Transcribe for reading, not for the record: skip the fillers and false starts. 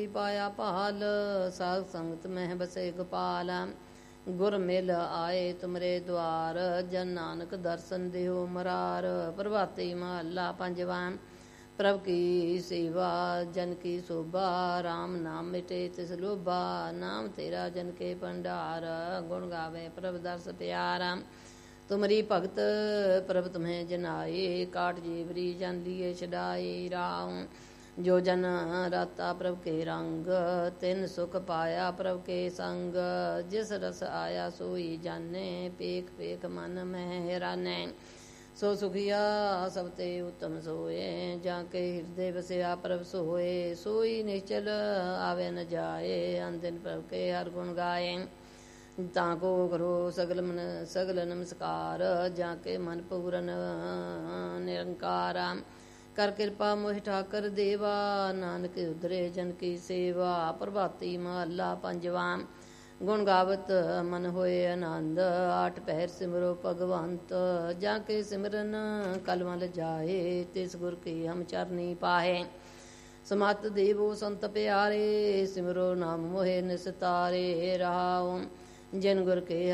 ਪਾਇਆ ਭਾਲ ਸਾਧ ਸੰਗਤ ਮਹਿ ਬਸੇ ਗੋਪਾਲ। ਗੁਰ ਮਿਲ ਆਏ ਤੁਮਰੇ ਦੁਆਰ ਜਨ ਨਾਨਕ ਦਰਸ਼ਨ ਦਿਓ ਮਰਾਰ। ਪ੍ਰਭਾਤੀ ਮਹੱਲਾ ਪੰਜਵਾਂ। ਪ੍ਰਭ ਕੀ ਸੇਵਾ ਜਨ ਕੀ ਸੋਭਾ ਰਾਮ ਨਾਮ ਮਿਟੇ ਤਿਸ ਲੋਭਾ। ਨਾਮ ਤੇਰਾ ਜਨ ਕੇ ਭੰਡਾਰ ਗੁਣ ਗਾਵੇ ਪ੍ਰਭ ਦਰਸ ਪਿਆਰਾ। ਤੁਮਰੀ ਭਗਤ ਪ੍ਰਭ ਤੁਮਹਿ ਜਨਾਏ ਕਾਟ ਜੀਵਰੀ ਜਨ ਲੀਏ ਛਡਾਏ। ਰਾਮ ਜੋ ਜਨ ਰਾਤਾ ਪ੍ਰਭ ਕੇ ਰੰਗ ਤਿਨ ਸੁਖ ਪਾਇਆ ਪ੍ਰਭ ਕੇ ਸੰਗ। ਜਿਸ ਰਸ ਆਇਆ ਸੋਈ ਜਾਣੇ ਪੇਖ ਪੇਖ ਮਨ ਮਹਿ ਹੈਰਾਨੈ। ਸੋ ਸੁਖੀਆ ਸਭ ਤੇ ਉਤਮ ਸੋਏ ਜਾਂ ਕੇ ਹਿਰਦੇ ਵਸਿਆ ਪ੍ਰਭ ਸੋਏ। ਸੋਈ ਨਿਸ਼ਚਲ ਆਵੇ ਨ ਜਾਏ ਅੰਦਿਨ ਪ੍ਰਭ ਕੇ ਹਰ ਗੁਣ ਗਾਏ। ਤਾਂ ਕੋ ਕਰੋ ਸਗਲ ਨਮਸਕਾਰ ਜਾਂ ਕੇ ਮਨ ਪੂਰਨ ਨਿਰੰਕਾਰ। ਕਰ ਕਿਰਪਾ ਮੋਹਿ ਠਾਕਰ ਦੇਵਾ ਨਾਨਕ ਉਧਰੇ ਜਨ ਕੀ ਸੇਵਾ। ਪ੍ਰਭਾਤੀ ਮਹੱਲਾ ਪੰਜਵਾਂ। ਗੁਣ ਗਾਵਤ ਮਨ ਹੋਏ ਆਨੰਦ ਆਠ ਪਹਿਰ ਸਿਮਰੋ ਭਗਵੰਤ। ਜਾਂ ਕੇ ਸਿਮਰਨ ਕਲਵਲ ਜਾਏ ਤਿਸ ਗੁਰ ਕੀ ਹਮ ਚਰਨੀ ਪਾਹੇ। ਸਮਤ ਦੇਵੋ ਸੰਤ ਪਿਆਰੇ ਸਿਮਰੋ ਨਾਮ ਮੋਹਿ ਨਿਸਤਾਰੇ। ਰਹਾਉ ਜਿਨ ਗੁਰ ਕੇ